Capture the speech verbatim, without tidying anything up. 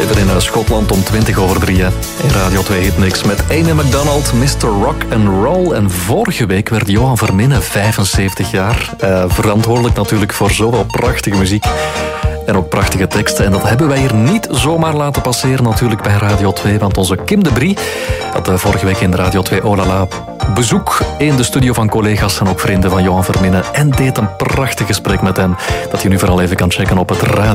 beter in Schotland om twintig over drie. Hè. In Radio twee Hit Mix met Amy MacDonald, mister Rock and Roll. En vorige week werd Johan Verminnen vijfenzeventig jaar. Uh, verantwoordelijk natuurlijk voor zoveel prachtige muziek. En ook prachtige teksten. En dat hebben wij hier niet zomaar laten passeren natuurlijk bij Radio twee. Want onze Kim de Brie had vorige week in Radio twee Olala bezoek in de studio van collega's en ook vrienden van Johan Verminnen. En deed een prachtig gesprek met hen. Dat je nu vooral even kan checken op het Radio